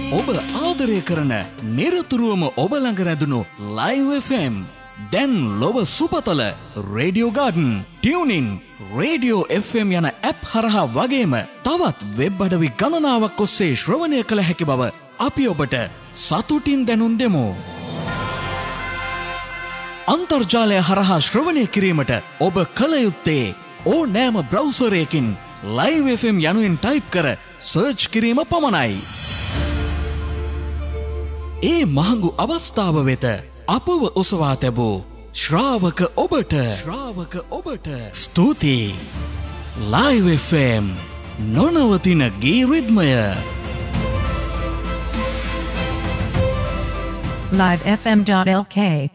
ඔබ ආදරය කරන නිරතුරුවම ඔබ ළඟ රැඳුණු Live FM දැන් ලොව සුපතල Radio Garden, TuneIn, Radio FM යන ඇප් හරහා වගේම තවත් වෙබ් අඩවි ගණනාවක් ඔස්සේ ශ්‍රවණය කළ හැකි බව අපි ඔබට සතුටින් දැනුම් දෙමු. අන්තර්ජාලය හරහා ශ්‍රවණය කිරීමට ඔබ කළ යුත්තේ ඕනෑම බ්‍රවුසරයකින් Live FM යනුවෙන් ටයිප් කර සර්ච් කිරීම පමණයි. ඒ මහඟු අවස්ථාව වෙත අපව ඔසවා තැබූ ශ්‍රාවක ඔබට ස්තුතියි. Live FM නොනවතින ගී රිද්මය. livefm.lk